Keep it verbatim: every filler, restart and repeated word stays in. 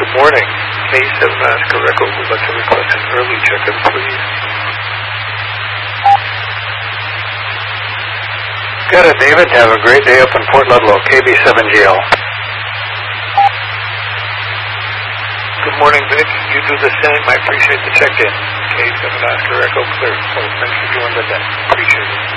Good morning. K seven Oscar Echo would like to request an early check-in, please. Got it, David. Have a great day up in Port Ludlow, K B seven G L. Good morning, Vic. You do the same. I appreciate the check-in. K seven Oscar Echo clear. Oh, thanks for doing the day. Appreciate it.